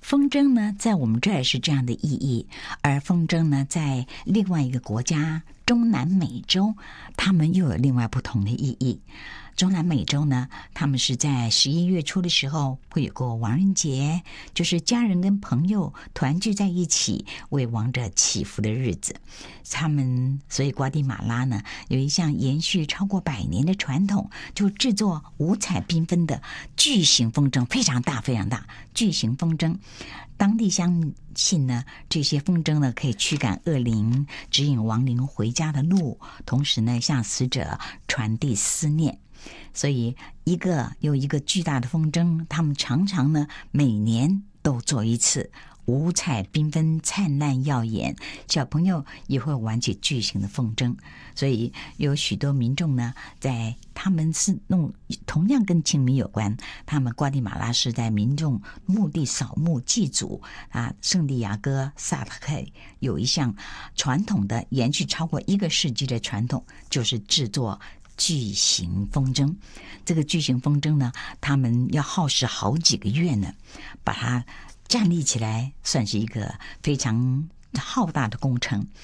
风筝呢，在我们这儿是这样的意义，而风筝呢，在另外一个国家中南美洲，他们又有另外不同的意义。中南美洲呢，他们是在11月初的时候会有个亡人节，就是家人跟朋友团聚在一起为亡者祈福的日子。所以瓜地马拉呢有一项延续超过100年的传统，就制作五彩缤纷的巨型风筝，非常大非常大，巨型风筝。当地相信呢，这些风筝呢可以驱赶恶灵，指引亡灵回家的路，同时呢向死者传递思念。所以一个又一个巨大的风筝，他们常常呢每年都做一次，五彩缤纷灿烂耀眼，小朋友也会玩起巨型的风筝。所以有许多民众呢，在他们是同样跟清明有关，他们瓜地马拉是在民众墓地扫墓祭祖啊。圣地亚哥萨特有一项传统的延续超过1个世纪的传统，就是制作巨型风筝。这个巨型风筝呢，他们要耗时好几个月呢，把它站立起来，算是一个非常浩大的工程。